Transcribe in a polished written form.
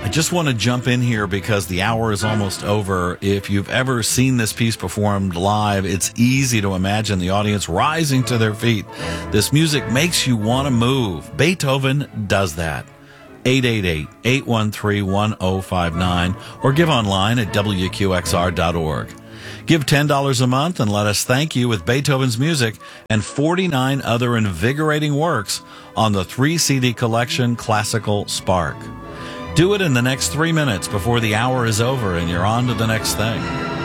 I just want to jump in here because the hour is almost over. If you've ever seen this piece performed live, it's easy to imagine the audience rising to their feet. This music makes you want to move. Beethoven does that. 888-813-1059 or give online at WQXR.org. Give $10 a month and let us thank you with Beethoven's music and 49 other invigorating works on the 3-CD collection Classical Spark. Do it in the next 3 minutes before the hour is over and you're on to the next thing.